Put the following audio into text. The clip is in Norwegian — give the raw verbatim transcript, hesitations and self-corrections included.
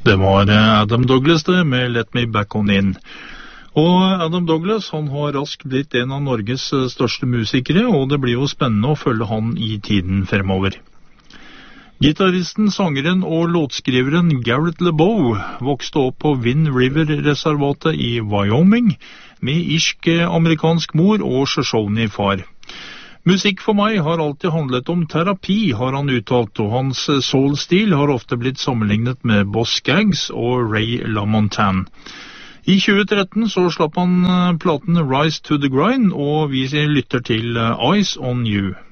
Det var Adam Douglas det, med Let Me Back On In. Og Adam Douglas, han har raskt blitt en av Norges største musikere, og det blir jo spennende å følge han i tiden fremover. Gitaristen, sangeren og låtskriveren Garrett LeBeau vokste opp på Wind River-reservatet i Wyoming, med irsk-amerikansk mor og Shoshone-far. Musikk for meg har alltid handlet om terapi, har han uttalt, og hans soul-stil har ofte blitt sammenlignet med Boss Skaggs og Ray LaMontagne. I tjue tretten så slapp han platen Rise to the Grind, og vi lytter til Eyes on You.